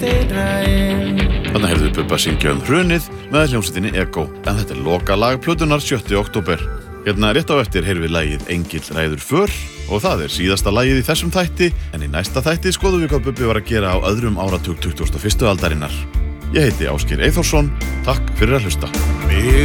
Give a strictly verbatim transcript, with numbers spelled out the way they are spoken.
Þarna heyrðu við Bubba syngja um hrunið með hljómsveitinni Ego, en þetta er lokalag plötunnar sjötta október. Hérna rétt á eftir heyrðum við lagið Engill ræður för og það er síðasta lagið í þessum þætti, en í næsta þætti skoðum við hvað Bubbi var að gera á öðrum áratug tuttugasta og fyrstu aldarinnar. Ég heiti Ásgeir Eyþórsson, takk fyrir að hlusta.